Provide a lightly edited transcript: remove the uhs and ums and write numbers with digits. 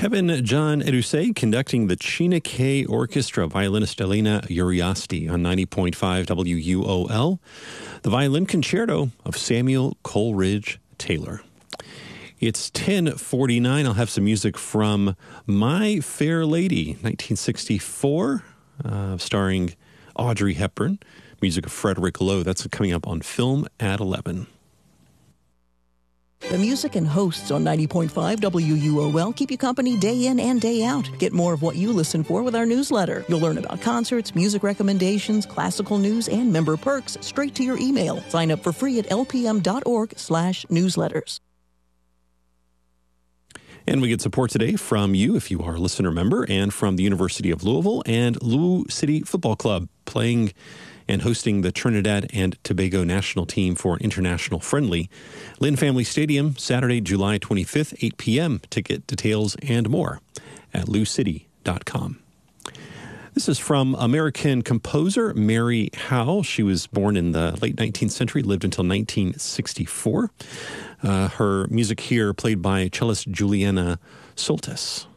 Kevin John Edusei conducting the China K Orchestra, violinist Elena Uriasti on 90.5 WUOL. The violin concerto of Samuel Coleridge Taylor. It's 10:49. I'll have some music from My Fair Lady, 1964, starring Audrey Hepburn. Music of Frederick Lowe. That's coming up on Film at 11. The music and hosts on 90.5 WUOL keep you company day in and day out. Get more of what you listen for with our newsletter. You'll learn about concerts, music recommendations, classical news, and member perks straight to your email. Sign up for free at lpm.org/newsletters. And we get support today from you, if you are a listener member, and from the University of Louisville and Loup City Football Club, playing and hosting the Trinidad and Tobago national team for an international friendly. Lynn Family Stadium, Saturday, July 25th, 8 p.m. Ticket details and more at loupcity.com. This is from American composer Mary Howe. She was born in the late 19th century, lived until 1964. Her music here played by cellist Juliana Soltis.